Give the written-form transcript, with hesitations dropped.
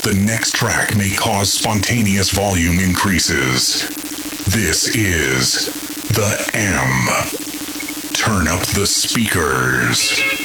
The next track may cause spontaneous volume increases. This is the M. Turn up the speakers.